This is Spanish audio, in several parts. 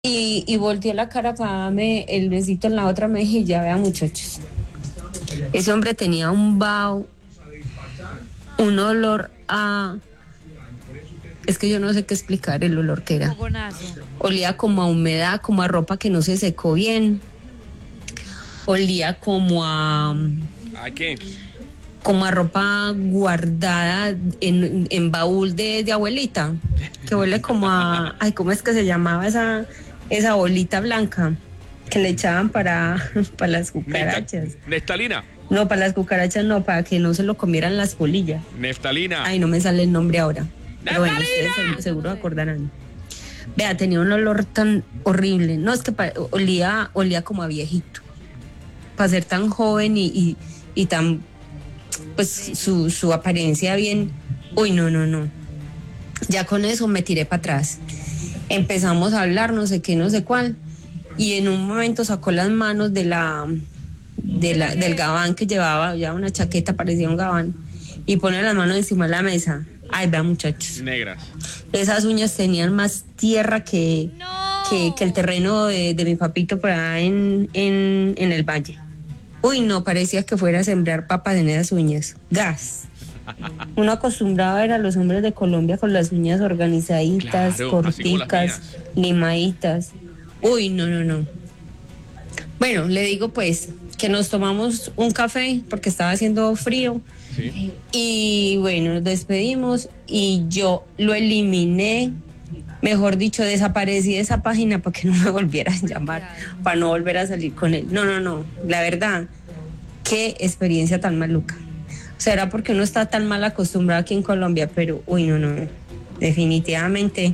y volteé la cara para darme el besito en la otra mejilla, vea muchachos. Ese hombre tenía un vaho, un olor a... Es que yo no sé qué explicar el olor que era. Fogonazo. Olía como a humedad, como a ropa que no se secó bien. Olía como a... ¿A qué? como a ropa guardada en baúl de abuelita, que huele como a, ay, ¿cómo es que se llamaba esa bolita blanca que le echaban para las cucarachas? Neftalina. No, para las cucarachas no, para que no se lo comieran las polillas. Neftalina. Ay, no me sale el nombre ahora. Pero bueno, ustedes seguro acordarán. Vea, tenía un olor tan horrible. No, es que olía como a viejito. Para ser tan joven y tan, pues su apariencia bien. Uy, no. Ya con eso me tiré para atrás. Empezamos a hablar, no sé qué, no sé cuál. Y en un momento sacó las manos del gabán que llevaba, ya una chaqueta, parecía un gabán, y pone las manos encima de la mesa. Ay, vea, muchachos. Negras. Esas uñas tenían más tierra que el terreno de mi papito por allá en el valle. Uy, no, parecía que fuera a sembrar papas en esas uñas. Gas. Uno acostumbrado a ver a los hombres de Colombia con las uñas organizaditas, Claro, corticas, limaditas. Uy, no. Bueno, le digo pues que nos tomamos un café porque estaba haciendo frío. Sí. Y bueno, nos despedimos y yo lo eliminé, mejor dicho, desaparecí de esa página para que no me volviera a llamar, para no volver a salir con él. No, la verdad, qué experiencia tan maluca. O sea, era porque uno está tan mal acostumbrado aquí en Colombia, pero uy, no, definitivamente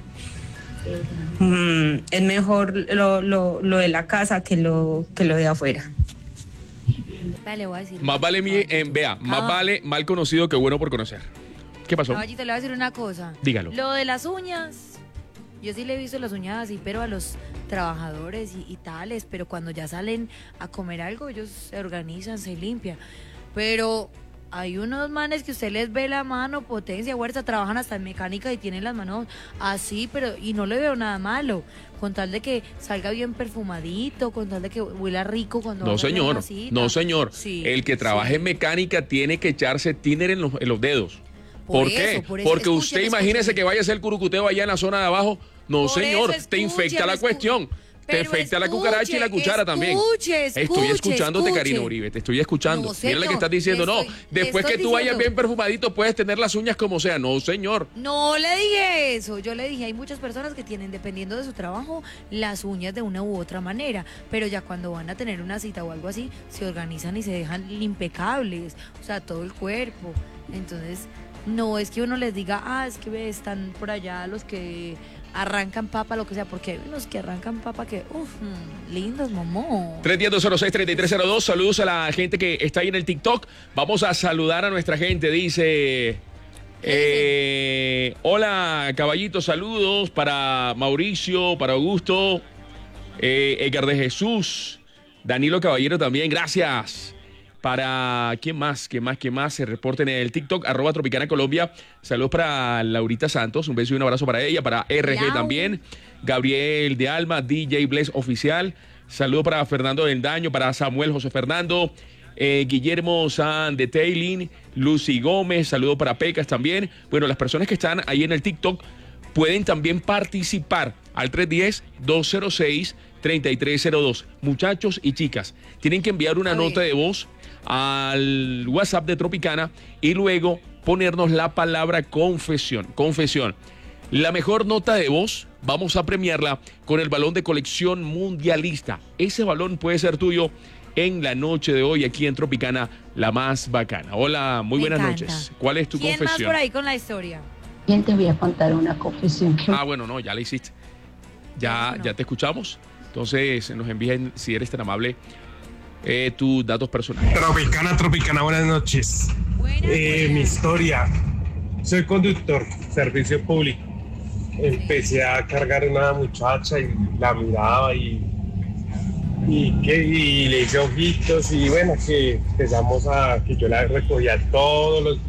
es mejor lo de la casa que lo de afuera. Vale, voy a decir. Más vale, más vale mal conocido que bueno por conocer. ¿Qué pasó? Caballito, le voy a decir una cosa. Dígalo. Lo de las uñas, yo sí le he visto las uñas así, pero a los trabajadores y tales, pero cuando ya salen a comer algo, ellos se organizan, se limpian. Pero hay unos manes que usted les ve la mano, potencia, fuerza, trabajan hasta en mecánica y tienen las manos así, pero y no le veo nada malo, con tal de que salga bien perfumadito, con tal de que huela rico cuando No, haga la señor. masita. No, señor. Sí, El que trabaje en mecánica tiene que echarse thinner en los dedos. ¿Por qué? Por eso. Porque usted Escúcheme, imagínese escúcheme. que vaya a hacer curukuteo allá en la zona de abajo. No, Por señor, eso, te infecta la cuestión. Te Pero infecta la cucaracha y la cuchara también. Estoy escuchándote, Karina Uribe, te estoy escuchando. No, Mira señor, lo que estás diciendo. le No, estoy después que tú vayas diciendo. bien perfumadito, puedes tener las uñas como sea. No, señor. No le dije eso, yo le dije, hay muchas personas que tienen, dependiendo de su trabajo, las uñas de una u otra manera, pero ya cuando van a tener una cita o algo así, se organizan y se dejan impecables, o sea, todo el cuerpo. Entonces, no es que uno les diga, es que están por allá los que arrancan papa, lo que sea, porque hay unos que arrancan papa que, lindos, mamón. 310-206-3302. Saludos a la gente que está ahí en el TikTok. Vamos a saludar a nuestra gente. Dice... hola, caballito, saludos para Mauricio, para Augusto, Edgar de Jesús, Danilo Caballero también, gracias. Para, ¿quién más se reporten en el TikTok? @Tropicana Colombia. Saludos para Laurita Santos, un beso y un abrazo para ella, para RG también. Gabriel de Alma, DJ Bless Oficial. Saludos para Fernando del Daño, para Samuel José Fernando. Guillermo San de Taylin, Lucy Gómez, saludo para Pecas también. Bueno, las personas que están ahí en el TikTok pueden también participar al 310-206-3302. Muchachos y chicas, tienen que enviar una nota de voz al WhatsApp de Tropicana y luego ponernos la palabra confesión. La mejor nota de voz vamos a premiarla con el balón de colección mundialista. Ese balón puede ser tuyo en la noche de hoy aquí en Tropicana, la más bacana. Hola, muy buenas noches. ¿Cuál es tu confesión? ¿Quién más por ahí con la historia? Bien, te voy a contar una confesión. Bueno, no, ya la hiciste. Ya te escuchamos. Entonces nos envíen, si eres tan amable, tus datos personales. Tropicana, buenas noches. Mi historia. Soy conductor, servicio público. Empecé a cargar una muchacha y la miraba y le hice ojitos y bueno, que empezamos que yo la recogía todos los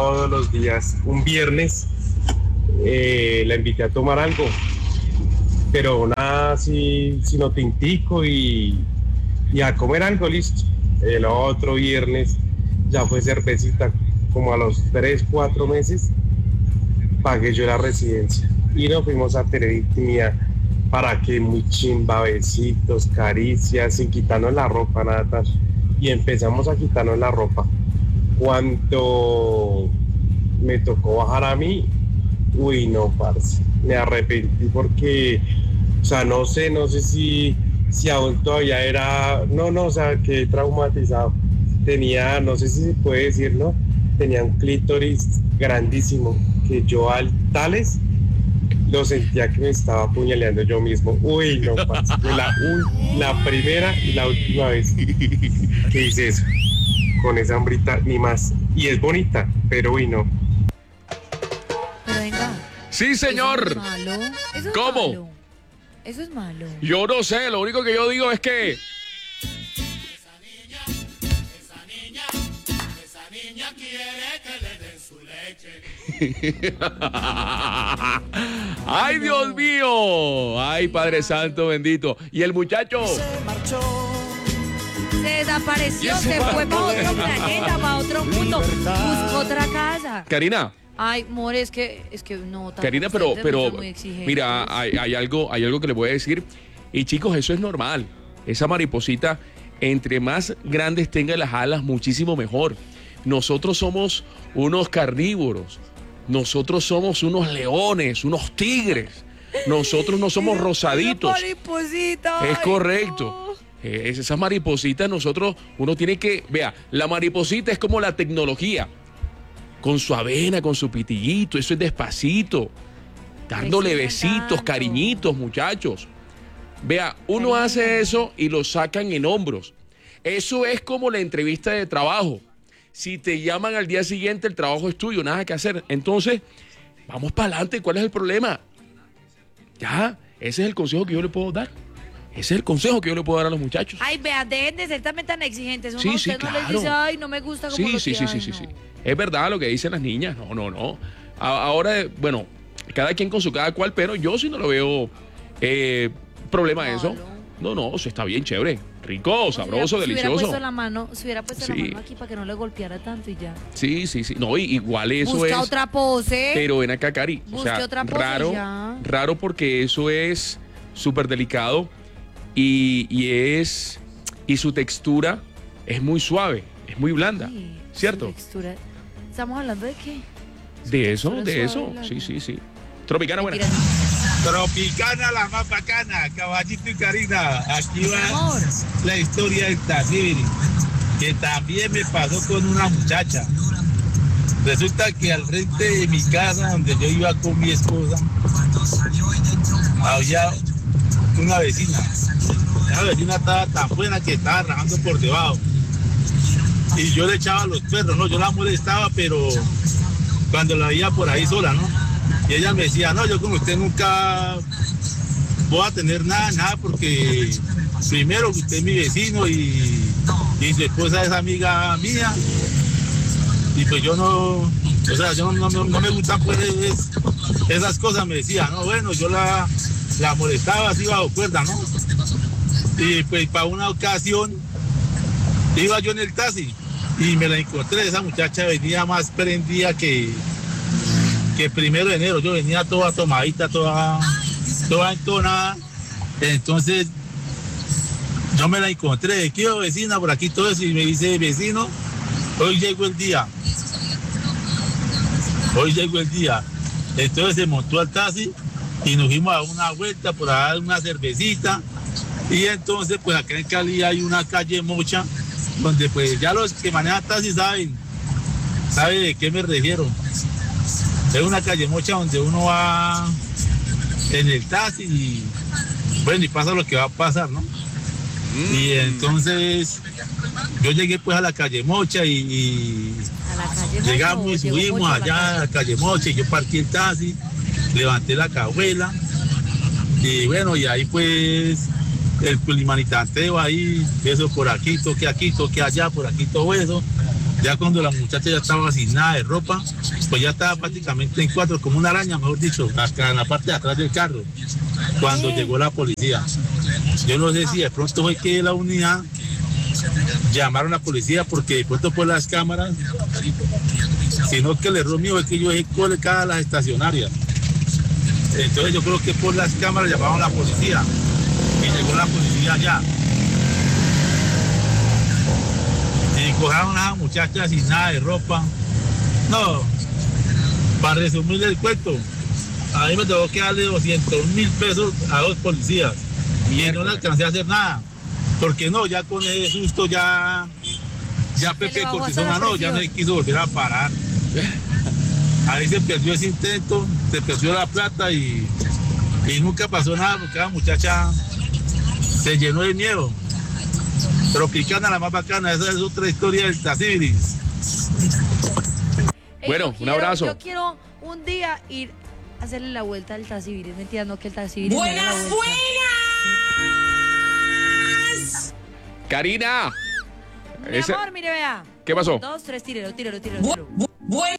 días. Un viernes la invité a tomar algo. pero nada así, sino tintico y a comer algo, listo. El otro viernes ya fue cervecita, como a los 3, 4 meses, pagué yo la residencia y nos fuimos a tener intimidad. Para que muy chimba, besitos, caricias, sin quitarnos la ropa, nada tal. Y empezamos a quitarnos la ropa. Cuando me tocó bajar a mí, uy, no, parce, me arrepentí porque, o sea, no sé si aún todavía era, o sea, quedé traumatizado. Tenía, no sé si se puede decir, ¿no? Tenía un clítoris grandísimo, que yo al tales lo sentía que me estaba apuñaleando yo mismo. Uy, no, parce, fue la primera y la última vez que hice eso. Con esa hambrita, ni más. Y es bonita, pero uy, no. Pero venga. Sí, señor. Eso es malo. Eso es ¿Cómo? malo. Eso es malo. Yo no sé, lo único que yo digo es que... Esa niña quiere que le den su leche. ¡Ay, Dios mío! ¡Ay, Padre Santo bendito! Y el muchacho... Se marchó. Se desapareció, ¿Quién se se va? fue para otro planeta, para otro mundo. Buscó otra casa. Karina, Ay, more, es que no. Karina, tampoco pero ustedes son muy exigentes. mira, hay algo que le voy a decir. Y chicos, eso es normal. Esa mariposita, entre más grandes tenga las alas, muchísimo mejor. Nosotros somos unos carnívoros. Nosotros somos unos leones, unos tigres. Nosotros no somos rosaditos. Mariposita. Es ay, correcto. no. Esas maripositas, uno tiene que... Vea, la mariposita es como la tecnología. Con su avena, con su pitillito, eso es despacito. Dándole besitos, cariñitos, muchachos. Vea, uno hace eso y lo sacan en hombros. Eso es como la entrevista de trabajo. Si te llaman al día siguiente, el trabajo es tuyo, nada que hacer. Entonces, vamos para adelante. ¿Cuál es el problema? Ya, ese es el consejo que yo le puedo dar. Ese es el consejo que yo le puedo dar a los muchachos. Ay, vea, dejen de ser también tan exigentes. Uno Sí, a usted sí, no les claro. dice, ay, no me gusta como lo Sí. que hay, no. Es verdad lo que dicen las niñas. No. Ahora, bueno, cada quien con su cada cual, pero yo sí no lo veo problema de eso. No, eso está bien chévere. Rico, sabroso, Si delicioso. hubiera puesto la mano aquí para que no le golpeara tanto y ya. Sí. No, igual eso Busca es. otra pose. Pero ven acá, Cari. Busque otra pose ya. Raro porque eso es súper delicado y su textura es muy suave, es muy blanda. Sí, ¿Cierto? su textura. ¿Estamos hablando de qué? De eso. suave, Sí. Tropicana, buena. Mentiras. Tropicana, la más bacana, Caballito y Karina. Aquí Mi va amor. la historia del taxi, que también me pasó con una muchacha. Resulta que al frente de mi casa, donde yo iba con mi esposa, había una vecina. Esa vecina estaba tan buena que estaba rajando por debajo. Y yo le echaba a los perros, ¿no? Yo la molestaba, pero cuando la veía por ahí sola, ¿no? Y ella me decía, no, yo con usted nunca voy a tener nada, porque primero usted es mi vecino y su esposa es amiga mía. Y pues yo no me gustan pues esas cosas, me decía, no, bueno, yo la molestaba así bajo cuerda, ¿no? Y pues para una ocasión iba yo en el taxi y me la encontré, esa muchacha venía más prendida que 1 de enero, yo venía toda tomadita, toda entonada. Entonces yo me la encontré, ¿qué vecina? Por aquí todo eso, y me dice, vecino, hoy llegó el día. Entonces se montó al taxi y nos fuimos a dar una vuelta por a dar una cervecita. Y entonces pues acá en Cali hay una calle Mocha, donde pues ya los que manejan taxi saben de qué me refiero. Es una calle Mocha donde uno va en el taxi y bueno, y pasa lo que va a pasar, ¿no? Y entonces yo llegué pues a la calle Mocha y A la calle Mocha, llegamos y llegó subimos Mocha a la allá a la calle Mocha y yo partí el taxi, levanté la cajuela y bueno, y ahí pues el culimanitanteo ahí, eso por aquí, toque allá, por aquí todo eso. Ya cuando la muchacha ya estaba sin nada de ropa, pues ya estaba prácticamente en cuatro, como una araña, mejor dicho, acá en la parte de atrás del carro, cuando llegó la policía. Yo no sé si de pronto fue que la unidad llamaron a la policía porque de pronto por las cámaras, sino que el error mío es que yo dejé colocadas las estacionarias. Entonces yo creo que por las cámaras llamaron a la policía y llegó la policía allá. Y cogieron a las muchachas sin nada de ropa. No, para resumir el cuento, a mí me tengo que darle 200.000 pesos a 2 policías y no le alcancé a hacer nada. Porque no, ya con ese susto ya Pepe Cortisona no, ya no quiso volver a parar. Ahí se perdió ese intento, se perdió la plata y nunca pasó nada porque la muchacha se llenó de miedo. Tropicana, la más bacana, esa es otra historia del Tacibiris. Bueno, un abrazo. Yo quiero un día ir a hacerle la vuelta al Tacibiris. Mentira, no que el Tacibiris. ¡Buenas, buenas! Karina. Mi amor, mire, vea. ¿Qué pasó? 2, 3, tírelo. Buenas,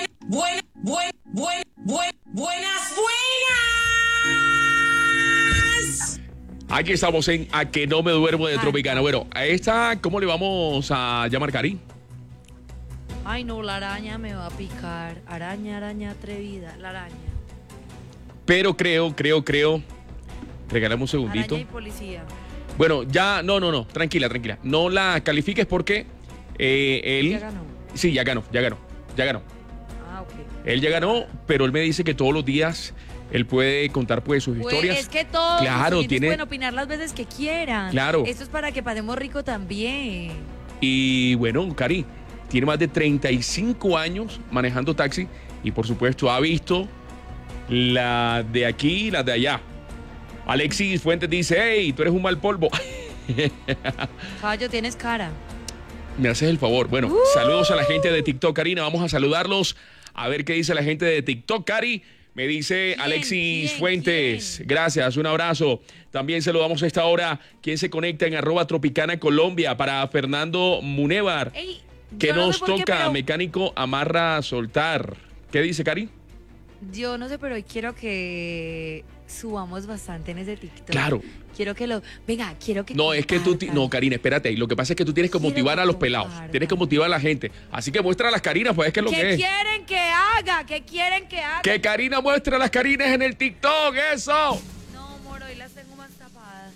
buenas. Aquí estamos en A que no me duermo de Tropicana. Bueno, a esta, ¿cómo le vamos a llamar, Cari? Ay, no, la araña me va a picar. Araña atrevida, la araña. Pero creo. Regalamos un segundito. Araña y policía. Bueno, ya, no, tranquila. No la califiques porque él... Ya ganó. Sí, ya ganó. Ah, ok. Él ya ganó, pero él me dice que todos los días él puede contar pues sus historias. Es que todos Claro, los tiene... pueden opinar las veces que quieran. Claro. Esto es para que pasemos rico también. Y bueno, Cari, tiene más de 35 años manejando taxi y por supuesto ha visto la de aquí y las de allá. Alexis Fuentes dice, hey, tú eres un mal polvo. Caballo, tienes cara. Me haces el favor. Bueno, saludos a la gente de TikTok, Karina. Vamos a saludarlos. A ver qué dice la gente de TikTok, Cari. Me dice Alexis Fuentes. Gracias, un abrazo. También saludamos a esta hora quien se conecta en @Tropicana Colombia para Fernando Munevar. Ey, que yo no nos sé por qué, toca, pero mecánico amarra soltar. ¿Qué dice, Cari? yo no sé, pero hoy quiero que subamos bastante en ese TikTok. Claro. Quiero que lo... Venga, quiero que No, es que tú... compartan. No, Karina, espérate. Lo que pasa es que tú tienes que Quiero motivar que a los pelados. compartan. Tienes que motivar a la gente. Así que muestra a las Karinas, pues es que es lo que ¿Qué es. quieren que haga? ¿Qué quieren que haga? Que Karina muestre a las Karinas en el TikTok, eso. No, amor, hoy las tengo más tapadas.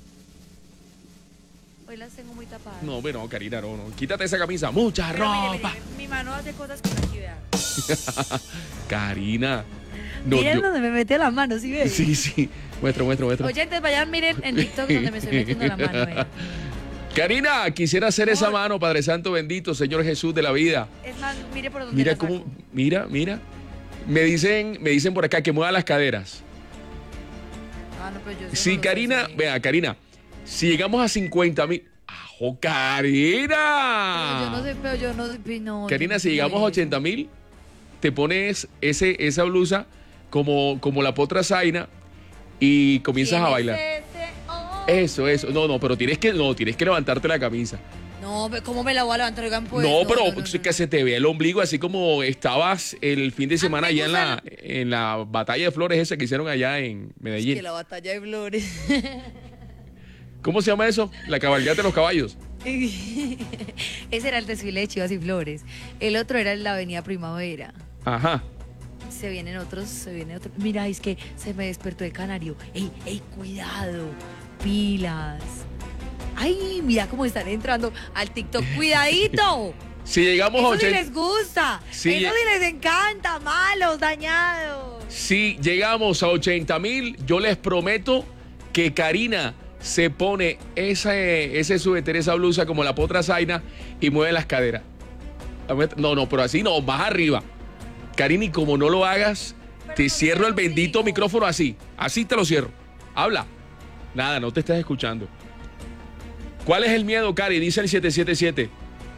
Hoy las tengo muy tapadas. No, bueno, Karina, no. Quítate esa camisa. Mucha Pero mire, ropa. mire, mi mano hace cosas con aquí, vea. Karina. No, Miren yo- donde me mete la mano, ¿sí ves? Sí. Muestra. Oyentes, vayan, miren en TikTok donde me estoy metiendo la mano, vea. Karina, quisiera hacer esa mano, Padre Santo bendito, Señor Jesús de la vida. Es más, mire por donde Mira la cómo, saco. mira. Me dicen por acá que mueva las caderas. Ah, no, pero yo eso Si no lo sé Karina, hacer. vea, Karina, si llegamos a 50,000. ¡Ajo, Karina! Pero yo no sé, no. Karina, yo si no llegamos a sé. 80,000, te pones esa blusa como la potra Zaina y comienzas a ¿Quién es bailar. ese hombre? Eso. No, pero tienes que levantarte la camisa. No, ¿cómo me la voy a levantar? Oigan, pues. No, pero que se te vea el ombligo así como estabas el fin de semana me allá gusta en la batalla de flores esa que hicieron allá en Medellín. Que la batalla de flores. ¿Cómo se llama eso? La cabalgata de los caballos. Ese era el desfile de Chivas y Flores. El otro era en la Avenida Primavera. Ajá. Se vienen otros. Mira, es que se me despertó el canario. ¡Ey, cuidado! Pilas. ¡Ay, mira cómo están entrando al TikTok! ¡Cuidadito! Si llegamos a Eso sí 80, les gusta. Sí, Eso sí les encanta. Malos, dañados. si llegamos a 80,000, yo les prometo que Karina se pone ese suéter, esa blusa como la potra Zaina y mueve las caderas. No, pero así no, más arriba. Karina, y como no lo hagas, te no cierro sea el bendito así. micrófono así. Así te lo cierro. Habla. Nada, no te estás escuchando. ¿Cuál es el miedo, Cari? Dice el 777.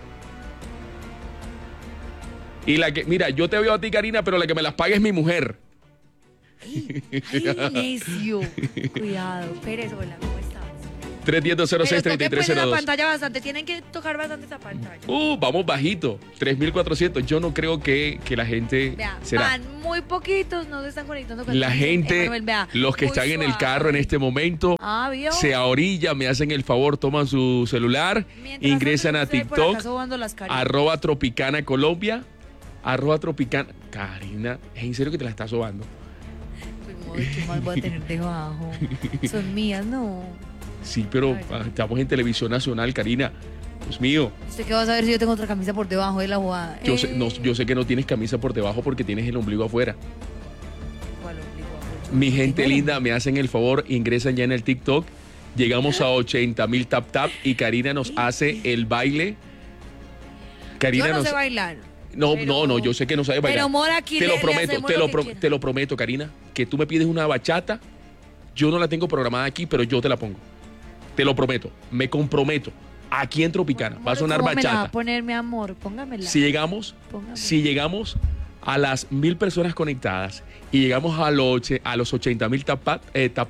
Y la que, mira, yo te veo a ti, Karina, pero la que me las pague es mi mujer. ¡Ay, necio! Cuidado. Pérez, hola, ¿cómo estás? Pero toquen pues en la 310-06-3302. pantalla bastante, tienen que tocar bastante esa pantalla. Vamos bajito, 3.400. Yo no creo que la gente Vea, será. van muy poquitos, no se están conectando con La gente, los que están en el carro en este momento, ¿vio? se ahorilla, me hacen el favor, toman su celular, Mientras ingresan tanto, a estoy por acá TikTok, sobando las caritas. @Tropicana Colombia, @Tropicana. Karina, ¿es en serio que te la estás sobando? Pues, ¿qué más voy a tener debajo? Son mías, no. Sí, pero estamos en televisión nacional, Karina. Dios mío. ¿Usted qué va a saber si yo tengo otra camisa por debajo de la jugada? Yo sé que no tienes camisa por debajo porque tienes el ombligo afuera. ¿Cuál ombligo? Mi gente linda, me hacen el favor, ingresan ya en el TikTok. Llegamos a 80,000 tap y Karina nos hace el baile. Karina Yo no nos... sé bailar. No, pero- no, yo sé que no sabes bailar. Pero, amor, aquí te le lo prometo, hacemos lo que quiera. te lo prometo, Karina, que tú me pides una bachata. Yo no la tengo programada aquí, pero yo te la pongo. Te lo prometo, me comprometo. Aquí en Tropicana va a Amor, sonar ¿cómo me la va bachata. a poner, mi amor? Póngamela. Si llegamos a las 1,000 personas conectadas y llegamos a los 80,000 tap,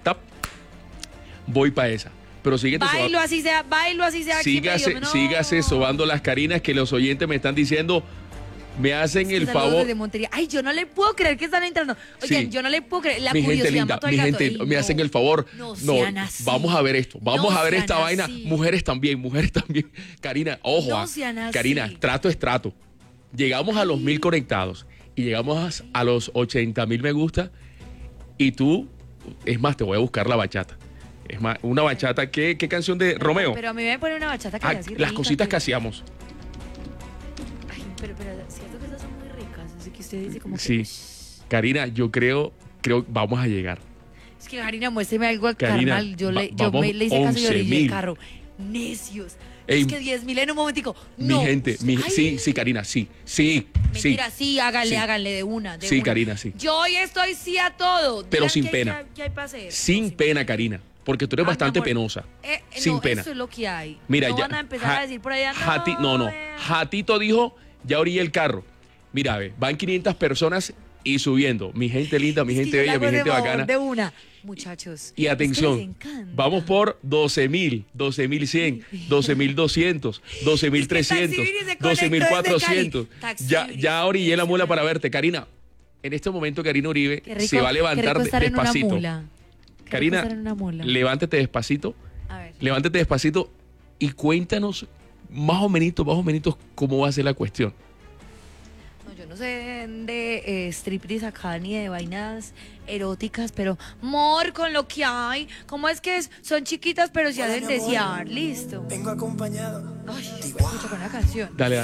voy para esa. Pero síguete Bailo así sea, aquí medio, no. sígase sobando las Carinas que los oyentes me están diciendo, me hacen el Saludos favor. desde Montería. Ay, yo no le puedo creer que están entrando. Oigan, Sí. yo no le puedo creer. La Mi gente curiosidad linda, mató al mi gato. gente, Ay, me no. hacen el favor. No No, sean así. vamos a ver esto, vamos No a ver sean esta vaina. así. Mujeres también. Karina, ojo, No sean así. Karina, trato es trato. Llegamos a los 1,000 conectados y llegamos a los 80,000 me gusta y tú, es más, te voy a buscar la bachata. Es más, una bachata, ¿qué canción de Romeo? Pero a mí me pone una bachata que Ah, así las rica, cositas que hacíamos. Ay, pero siento que estas son muy ricas. Así que usted dice como que... Sí. Karina, yo creo vamos a llegar. Es que Karina, muéstreme algo al Karina, carnal. Yo vamos le hice caso y yo le dije 11,000. carro. Necios. Ey, es que 10,000 en un momentico. Mi No. gente, Ay, sí, Karina, sí. Mentira, sí, háganle, Sí. háganle de una. Sí, Karina, sí. Yo hoy estoy sí a todo. Pero Digan sin qué hay- pena. qué hay para hacer. Sin pena, Karina. Porque tú eres Ah, mi bastante amor. penosa. Sin Sin pena. Eso es lo que hay. Mira, no ya. van a empezar a decir por allá. No. Jatito dijo, ya orillé el carro. Mira, ve, van 500 personas y subiendo. Mi gente linda, mi gente bella, mi gente bacana. De una. Muchachos. Y es que atención, les encanta. vamos por 12,000, 12,100, 12,200, 12,300, Es que Taxi Viri se conectó desde 12,400. Cali. Taxi Ya, Viri. ya orillé la mula para verte. Karina, en este momento Karina Uribe Qué rico- se va a qué levantar rico estar en una despacito. mula. Qué rico Karina, estar en una mula. levántate despacito. A ver. Levántate despacito y cuéntanos más o menos cómo va a ser la cuestión. No, yo no sé de striptease acá ni de vainas eróticas, pero mor con lo que hay. ¿Cómo es que son chiquitas pero se hacen desear? Listo. Vengo acompañado. Ay, escucho con la canción. Dale.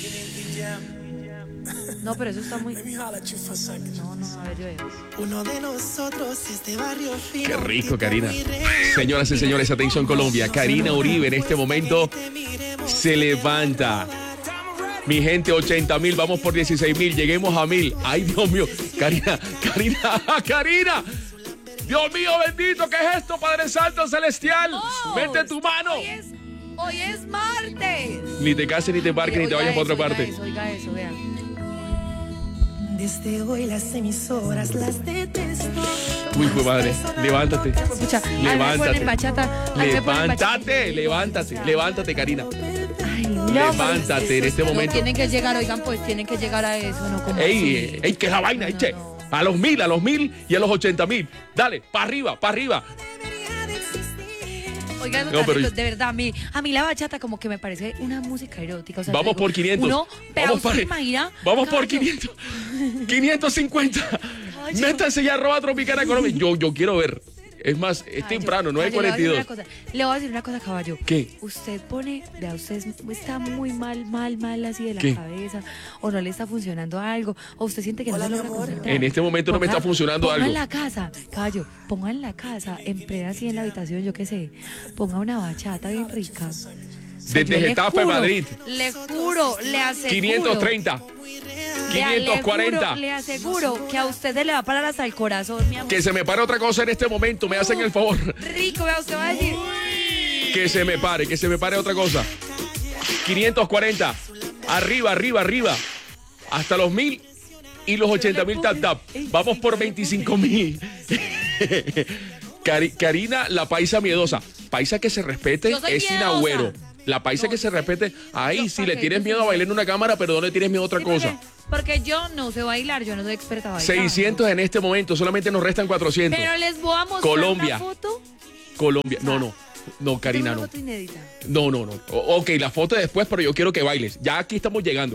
No, pero eso está muy... Baby, holla, chufa sangre. No, a ver, yo veo. Uno de nosotros es de barrio fino. Qué rico, tipo Karina. muy real. Señoras y señores, atención Colombia. Karina Uribe en este momento se levanta. Mi gente, 80,000, vamos por 16,000, lleguemos a 1,000. Ay, Dios mío. Karina. Dios mío, bendito, ¿qué es esto, Padre Santo Celestial? Oh, Mete tu mano. Hoy es martes. Ni te cases, ni te embarques, ni te vayas para otra parte. Oiga eso, vean. Desde hoy las emisoras las detesto. Uy, pues madre, levántate. Escucha, ahí me Levántate. ponen bachata. ahí me ponen bachata. Levántate, Karina. Ay, no, Levántate en este no, momento. tienen que llegar, oigan, pues tienen que llegar a eso, ¿no? Como Ey, que es la vaina, No, che. no. A los 1,000 y a los 80,000. Dale, para arriba. Oigan, No, pero- de verdad, a mí la bachata como que me parece una música erótica. O sea, Vamos yo digo, por 500. Uno, vea, Vamos usted para- se imagina. Vamos por Caballo, 500. 550. Caballo. Métanse ya @Tropicana Colombia. Yo quiero ver. Es más, es caballo, temprano, no hay caballo, 42. Le voy a decir una cosa, caballo. ¿Qué? Usted pone, vea, usted está muy mal así de la ¿Qué? cabeza, o no le está funcionando algo, o usted siente que no se logra concentrar. En este momento no me está funcionando ponga algo. en la casa, caballo, ponga en la casa, en plena así en la habitación, yo qué sé, ponga una bachata bien rica. O sea, Desde yo le Getafe, juro, Madrid. Le juro, le aseguro. 530. Le 540. Le aseguro que a usted se le va a parar hasta el corazón, mi amor. Que se me pare otra cosa en este momento. Me hacen el favor. Rico, vea, usted va a decir. Que se me pare otra cosa. 540. Arriba. Hasta los 1,000 y los 80,000 tap. Vamos por 25,000. Karina, la paisa miedosa. Paisa que se respete Yo soy es sin miedosa. agüero. La paisa que se respete, ahí sí le tienes miedo a bailar en una cámara, pero no le tienes miedo a otra Sí, cosa. porque yo no sé bailar, yo no soy experta bailando. 600 en este momento, solamente nos restan 400. Pero les voy a mostrar Colombia. una foto. Colombia, no, Karina, Tengo no. una foto inédita. No. Ok, la foto después, pero yo quiero que bailes. Ya aquí estamos llegando.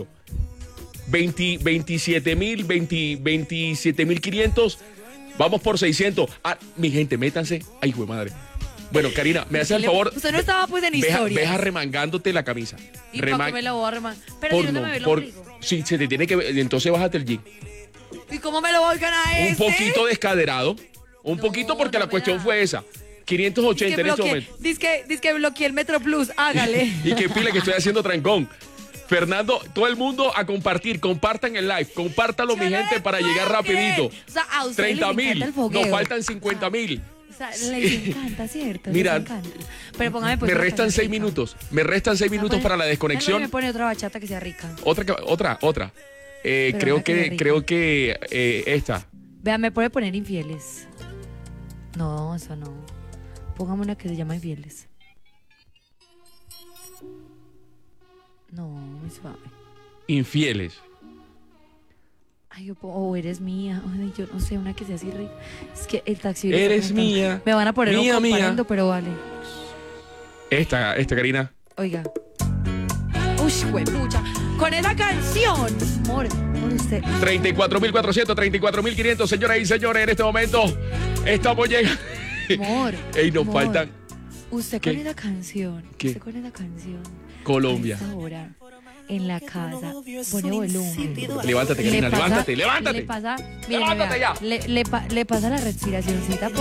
27.500. Vamos por 600. Ah, mi gente, métanse. Ay, güey, madre. Bueno, Karina, me haces el favor. Usted no estaba pues en Ve historia. arremangándote la camisa. ¿Y por qué me la voy a armar? Pero Por si no no, se me ve el por, ombligo. sí, se te tiene que ver. Entonces bájate el jean. ¿Y cómo me lo voy a ganar Un poquito descaderado. Un poquito porque no la me cuestión da. fue esa. 580 en este momento. Dice que bloqueé el Metro Plus, hágale. Y que pile que estoy haciendo trancón. Fernando, todo el mundo a compartir, compartan el live, compártalo mi gente para llegar rapidito. O sea, a ustedes les 30.000, encanta el fogueo. nos faltan 50.000. O sea, les encanta, ¿cierto? Mira, Les encanta. Pero póngame pues Me una restan 6 cancioncita. minutos. Me restan 6 minutos para la Me desconexión. pone otra bachata que sea rica. Otra. Pero Creo una que sea rica. creo que esta. Vean, me puede poner infieles. No, eso no. Póngame una que se llama infieles. No, muy suave. Infieles. Ay, yo o eres mía. Ay, yo no sé, una que sea así rica. Es que el taxi. Eres mía. Me van a poner Mía, un mía. comparendo, pero vale. Esta, Karina. Oiga. Uy, pucha. Con esa canción. Amor, por usted. 34.400, 34.500, señoras y señores, en este momento estamos llegando. Amor. Ey, nos amor. faltan Usted ¿Qué? con esa canción. ¿Qué? Usted con esa canción. Colombia. A esta hora, en la casa. Pone volumen. Levántate, Le Karina, pasa- levántate. Le pasa, mire, Levántate vea, ya. le pasa la respiracióncita